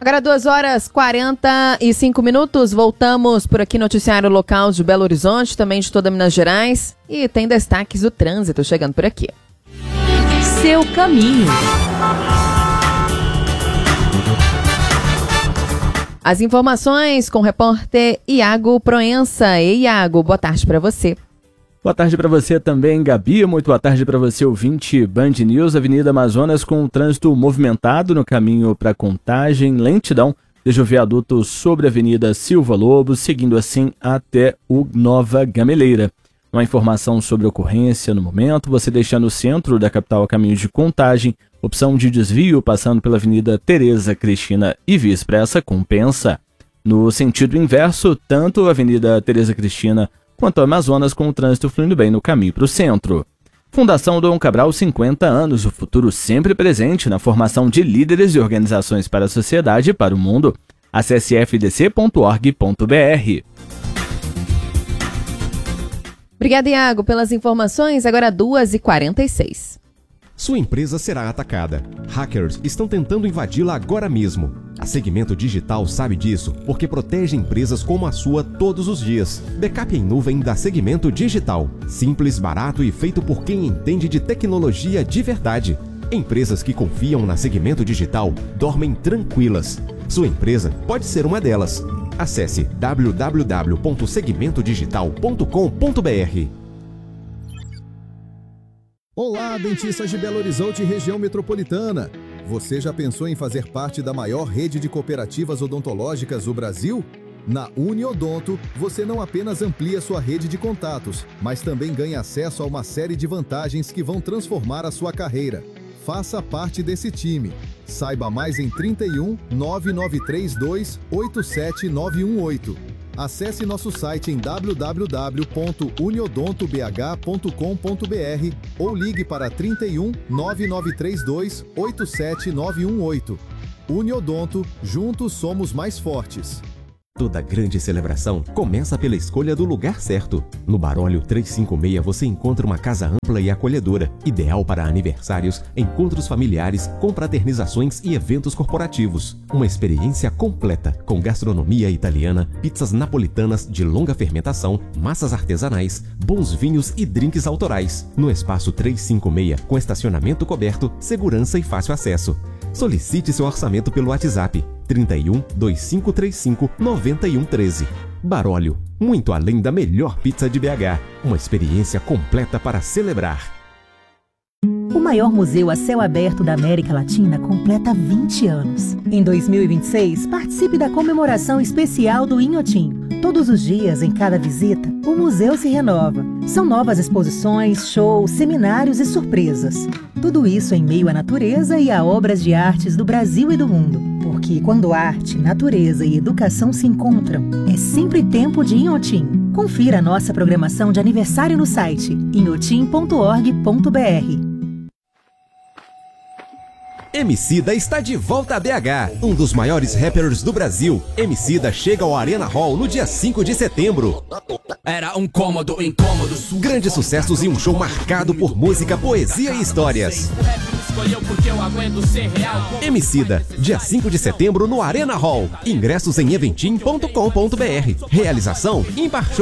Agora 2h45, voltamos por aqui no Noticiário Local de Belo Horizonte, também de toda Minas Gerais, e tem destaques do trânsito chegando por aqui. Seu caminho. As informações com o repórter Iago Proença. Ei, Iago, boa tarde para você. Boa tarde para você também, Gabi. Muito boa tarde para você, ouvinte Band News. Avenida Amazonas com o trânsito movimentado no caminho para Contagem, lentidão desde o viaduto sobre a Avenida Silva Lobos, seguindo assim até o Nova Gameleira. Uma informação sobre ocorrência no momento, você deixa no centro da capital a caminho de Contagem, opção de desvio passando pela Avenida Tereza Cristina e Via Expressa compensa. No sentido inverso, tanto a Avenida Tereza Cristina quanto a Amazonas com o trânsito fluindo bem no caminho para o centro. Fundação Dom Cabral, 50 anos, o futuro sempre presente na formação de líderes e organizações para a sociedade e para o mundo. Acesse fdc.org.br. Obrigada, Iago, pelas informações. Agora 2h46. Sua empresa será atacada. Hackers estão tentando invadi-la agora mesmo. A Segmento Digital sabe disso porque protege empresas como a sua todos os dias. Backup em nuvem da Segmento Digital. Simples, barato e feito por quem entende de tecnologia de verdade. Empresas que confiam na Segmento Digital dormem tranquilas. Sua empresa pode ser uma delas. Acesse www.segmentodigital.com.br. Olá, dentistas de Belo Horizonte e região metropolitana. Você já pensou em fazer parte da maior rede de cooperativas odontológicas do Brasil? Na Uniodonto, você não apenas amplia sua rede de contatos, mas também ganha acesso a uma série de vantagens que vão transformar a sua carreira. Faça parte desse time. Saiba mais em 31 9932 87918. Acesse nosso site em www.uniodontobh.com.br ou ligue para 31 9932 87918. Uniodonto, juntos somos mais fortes. Toda grande celebração começa pela escolha do lugar certo. No Barólio 356 você encontra uma casa ampla e acolhedora, ideal para aniversários, encontros familiares, confraternizações e eventos corporativos. Uma experiência completa, com gastronomia italiana, pizzas napolitanas de longa fermentação, massas artesanais, bons vinhos e drinks autorais. No espaço 356, com estacionamento coberto, segurança e fácil acesso. Solicite seu orçamento pelo WhatsApp 31 2535 9113. Barólio, muito além da melhor pizza de BH. Uma experiência completa para celebrar. O maior museu a céu aberto da América Latina completa 20 anos. Em 2026, participe da comemoração especial do Inhotim. Todos os dias, em cada visita, o museu se renova. São novas exposições, shows, seminários e surpresas. Tudo isso em meio à natureza e a obras de artes do Brasil e do mundo. Porque quando arte, natureza e educação se encontram, é sempre tempo de Inhotim. Confira a nossa programação de aniversário no site inhotim.org.br. Emicida está de volta a BH, um dos maiores rappers do Brasil. Emicida chega ao Arena Hall no dia 5 de setembro. Era um cômodo incômodo. Grandes sucessos e um show marcado por música, poesia e histórias. Emicida, dia 5 de setembro no Arena Hall. Ingressos em eventim.com.br. Realização Ímpar Show.